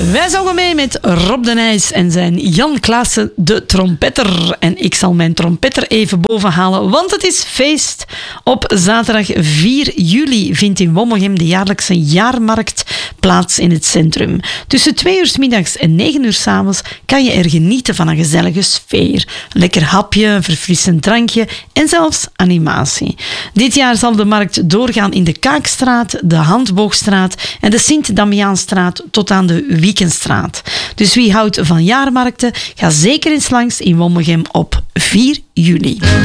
Wij zongen mee met Rob de Nijs en zijn Jan Klaassen, de trompetter. En ik zal mijn trompetter even bovenhalen, want het is feest. Op zaterdag 4 juli vindt in Wommegem de jaarlijkse jaarmarkt plaats in het centrum. Tussen 2 uur 's middags en 9 uur 's avonds kan je er genieten van een gezellige sfeer. Een lekker hapje, een verfrissend drankje en zelfs animatie. Dit jaar zal de markt doorgaan in de Kaakstraat, de Handboogstraat en de Sint-Damiaanstraat tot aan de Wiekenstraat. Dus wie houdt van jaarmarkten, ga zeker eens langs in Wommegem op 4 juli.